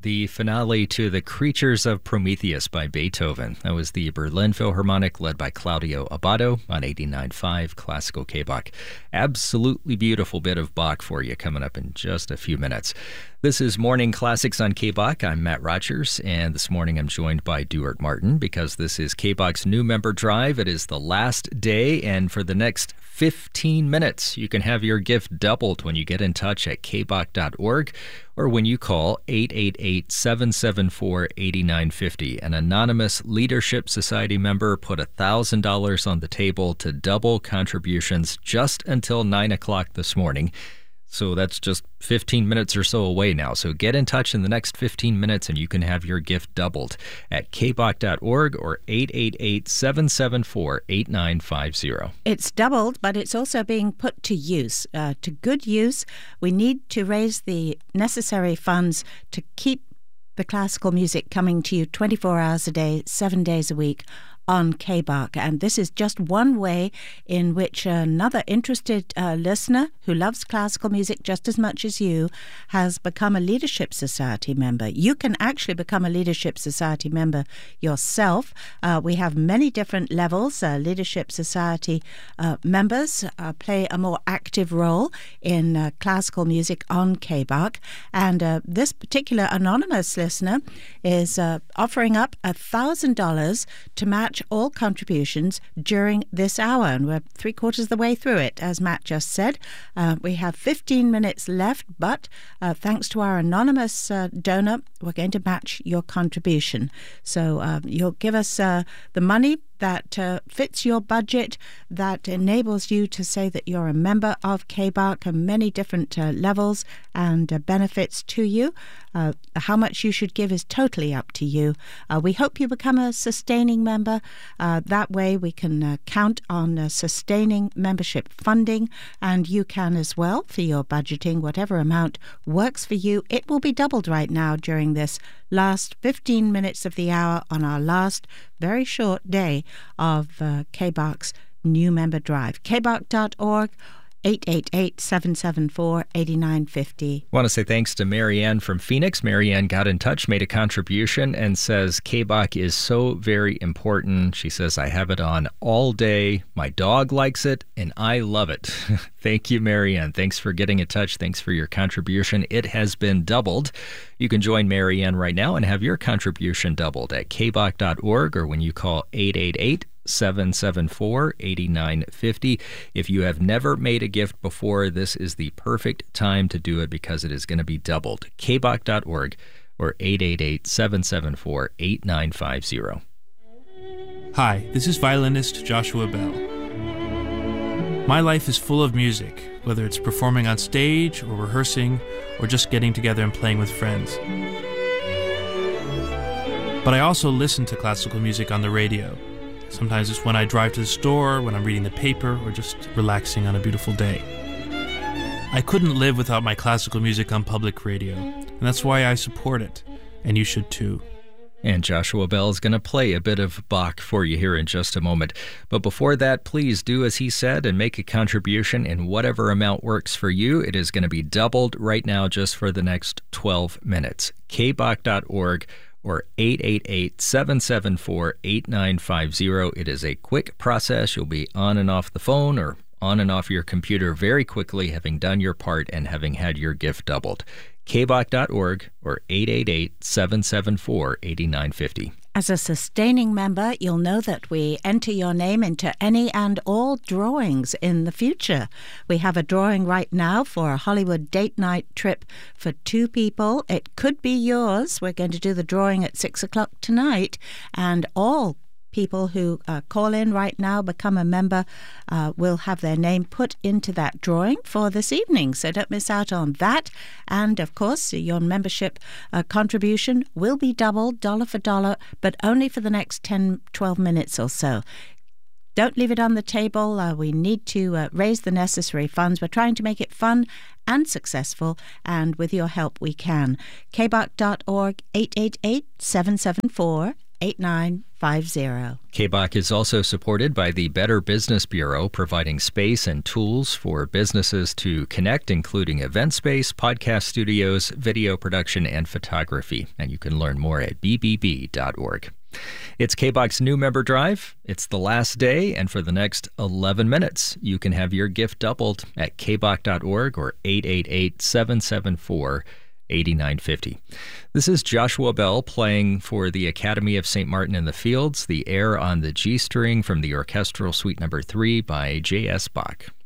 The finale to The Creatures of Prometheus by Beethoven. That was the Berlin Philharmonic led by Claudio Abbado on 89.5 Classical K-Bach. Absolutely beautiful bit of Bach for you coming up in just a few minutes. This is Morning Classics on K-Bach. I'm Matt Rogers, and this morning I'm joined by Duart Martin because this is K-Bach's new member drive. It is the last day, and for the next 15 minutes, you can have your gift doubled when you get in touch at kbach.org or when you call 888-774-8950. An anonymous Leadership Society member put $1,000 on the table to double contributions just until 9 o'clock this morning. So that's just 15 minutes or so away now. So get in touch in the next 15 minutes and you can have your gift doubled at kbach.org or 888-774-8950. It's doubled, but it's also being put to use, to good use. We need to raise the necessary funds to keep the classical music coming to you 24 hours a day, 7 days a week on K-Bach. And this is just one way in which another interested listener who loves classical music just as much as you has become a Leadership Society member. You can actually become a Leadership Society member yourself. We have many different levels. Leadership Society members play a more active role in classical music on K-Bach. And this particular anonymous listener is offering up $1,000 to match all contributions during this hour, and we're 3/4 of the way through it, as Matt just said. We have 15 minutes left, but thanks to our anonymous donor, we're going to match your contribution. So you'll give us the money that fits your budget, that enables you to say that you're a member of K-Bach and many different levels and benefits to you. How much you should give is totally up to you. We hope you become a sustaining member. That way we can count on sustaining membership funding, and you can as well for your budgeting. Whatever amount works for you, it will be doubled right now during this last 15 minutes of the hour on our last very short day of K-Bach's new member drive. kbach.org, 888-774-8950. I want to say thanks to Marianne from Phoenix. Marianne got in touch, made a contribution, and says K-Bach is so very important. She says, I have it on all day. My dog likes it, and I love it. Thank you, Marianne. Thanks for getting in touch. Thanks for your contribution. It has been doubled. You can join Marianne right now and have your contribution doubled at kbach.org or when you call 888-774-8950. If you have never made a gift before, this is the perfect time to do it because it is going to be doubled. kbach.org or 888-774-8950. Hi, this is violinist Joshua Bell. My life is full of music, whether it's performing on stage or rehearsing or just getting together and playing with friends. But I also listen to classical music on the radio. Sometimes it's when I drive to the store, when I'm reading the paper, or just relaxing on a beautiful day. I couldn't live without my classical music on public radio, and that's why I support it, and you should too. And Joshua Bell is going to play a bit of Bach for you here in just a moment. But before that, please do as he said and make a contribution in whatever amount works for you. It is going to be doubled right now just for the next 12 minutes. kbach.org or 888-774-8950. It is a quick process. You'll be on and off the phone or on and off your computer very quickly, having done your part and having had your gift doubled. kbach.org or 888-774-8950. As a sustaining member, you'll know that we enter your name into any and all drawings in the future. We have a drawing right now for a Hollywood date night trip for 2 people. It could be yours. We're going to do the drawing at 6 o'clock tonight, and all people who call in right now, become a member, will have their name put into that drawing for this evening. So don't miss out on that. And, of course, your membership contribution will be doubled, dollar for dollar, but only for the next 10, 12 minutes or so. Don't leave it on the table. We need to raise the necessary funds. We're trying to make it fun and successful, and with your help we can. kbach.org, 888-774 8950. KBOC is also supported by the Better Business Bureau, providing space and tools for businesses to connect, including event space, podcast studios, video production, and photography. And you can learn more at bbb.org. It's KBOC's new member drive. It's the last day, and for the next 11 minutes, you can have your gift doubled at kboc.org or 888-774-8950. This is Joshua Bell playing for the Academy of St. Martin in the Fields, the air on the G string from the Orchestral Suite No. 3 by J.S. Bach.